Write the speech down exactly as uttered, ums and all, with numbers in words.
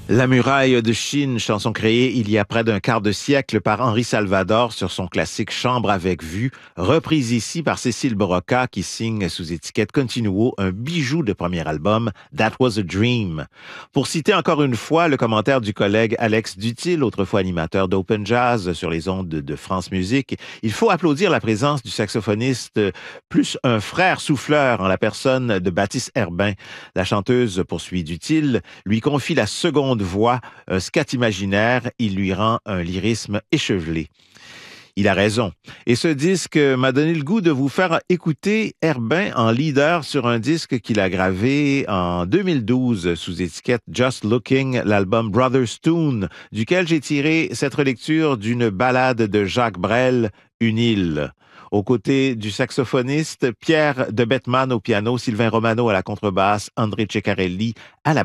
La muraille de Chine, chanson créée il y a près d'un quart de siècle par Henri Salvador sur son classique Chambre avec vue, reprise ici par Cécile Broca qui signe sous étiquette Continuo un bijou de premier album, That Was a Dream. Pour citer encore une fois le commentaire du collègue Alex Dutil, autrefois animateur d'Open Jazz sur les ondes de France Musique, il faut applaudir la présence du saxophoniste plus un frère souffleur en la personne de Baptiste Herbin. La chanteuse, poursuit Dutil, lui confie la seconde voix, un scat imaginaire, il lui rend un lyrisme échevelé. Il a raison. Et ce disque m'a donné le goût de vous faire écouter Herbin en leader sur un disque qu'il a gravé en deux mille douze sous étiquette Just Looking, l'album Brothers Tune, duquel j'ai tiré cette relecture d'une ballade de Jacques Brel, Une île. Aux côtés du saxophoniste Pierre de Bettman au piano, Sylvain Romano à la contrebasse, André Ceccarelli à la